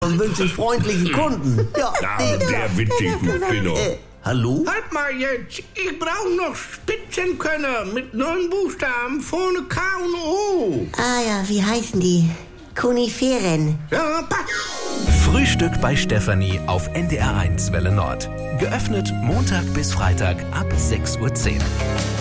und wünsche ich freundlichen Kunden. Ja, sehr witzig, genau. Hallo? Halt mal jetzt, ich brauche noch Spitzenkönner mit 9 Buchstaben vorne K und O. Ah ja, wie heißen die? Koniferen. Ja, passt. Frühstück bei Stefanie auf NDR1 Welle Nord. Geöffnet Montag bis Freitag ab 6:10 Uhr.